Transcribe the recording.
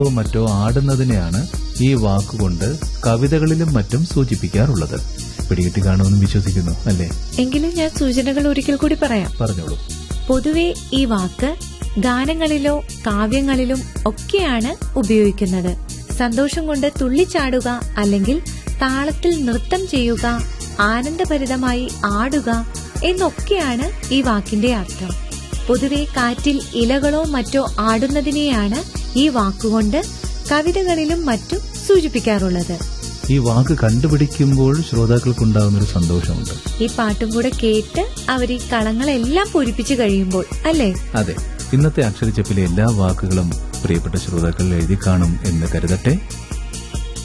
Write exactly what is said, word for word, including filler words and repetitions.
മറ്റോ ആടുന്നതിനെയാണ് ഈ വാക്കുകൊണ്ട് കവിതകളിലും മറ്റും സൂചിപ്പിക്കാറുള്ളത്. പിടികിട്ടി കാണുമെന്ന് വിശ്വസിക്കുന്നു, അല്ലേ? എങ്കിലും ഞാൻ സൂചനകൾ ഒരിക്കൽ കൂടി പറയാം. പറഞ്ഞോളൂ. പൊതുവെ ഈ വാക്ക് ഗാനങ്ങളിലോ കാവ്യങ്ങളിലും ഒക്കെയാണ് ഉപയോഗിക്കുന്നത്. സന്തോഷം കൊണ്ട് തുള്ളിച്ചാടുക അല്ലെങ്കിൽ താളത്തിൽ നൃത്തം ചെയ്യുക, ആനന്ദഭരിതമായി ആടുക എന്നൊക്കെയാണ് ഈ വാക്കിന്റെ അർത്ഥം. പൊതുവെ കാറ്റിൽ ഇലകളോ മറ്റോ ആടുന്നതിനെയാണ് ഈ വാക്കുകൊണ്ട് കവിതകളിലും മറ്റും സൂചിപ്പിക്കാറുള്ളത്. ഈ വാക്ക് കണ്ടുപിടിക്കുമ്പോൾ ശ്രോതാക്കൾക്കുണ്ടാകുന്നൊരു സന്തോഷമുണ്ട്. ഈ പാട്ടും കൂടെ കേട്ട് അവർ ഈ കളങ്ങളെല്ലാം പൂരിപ്പിച്ചു കഴിയുമ്പോൾ, അല്ലേ? അതെ. ഇന്നത്തെ അക്ഷരച്ചപ്പിലെ എല്ലാ വാക്കുകളും പ്രിയപ്പെട്ട ശ്രോതാക്കൾ എഴുതി കാണും എന്ന് കരുതട്ടെ.